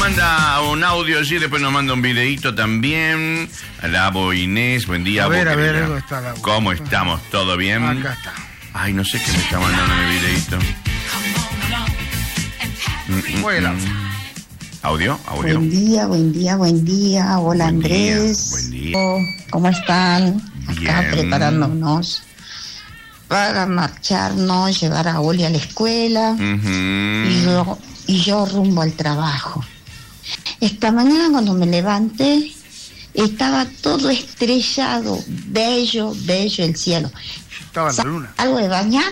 manda un audio allí, después nos manda un videíto también. La Inés, buen día. A ver, ¿dónde está la ¿Cómo estamos? ¿Todo bien? Acá está. Ay, no sé qué me está mandando en el videíto. Bueno. ¿Audio? Buen día. Hola, Buen Andrés. Buen día. ¿Cómo están? Acá Bien. preparándonos para marcharnos, llevar a Oli a la escuela y yo rumbo al trabajo. Esta mañana cuando me levanté estaba todo estrellado, bello el cielo. Estaba en la luna. ¿Algo de bañar?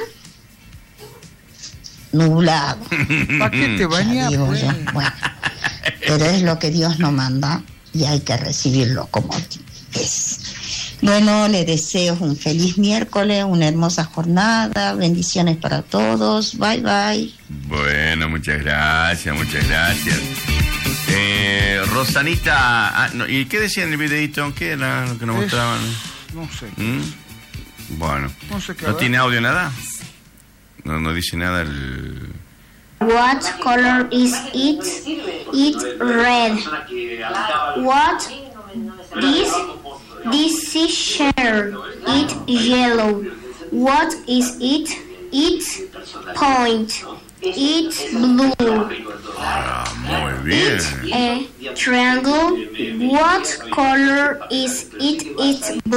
Nublado. ¿Para qué te bañas? Digo Pues? yo, bueno, pero es lo que Dios nos manda y hay que recibirlo como es. Bueno, les deseo un feliz miércoles, una hermosa jornada, bendiciones para todos, bye bye. Bueno, muchas gracias. Rosanita, ¿y qué decía en el videíto? ¿Qué era lo que nos mostraban? No sé. Bueno, No sé qué. ¿no tiene audio nada? No dice nada el... What color is it? It's red. What this is shirt? It's yellow. What is it? It's point. It's blue. Ah, muy bien. It's a triangle. What color is it? It's blue.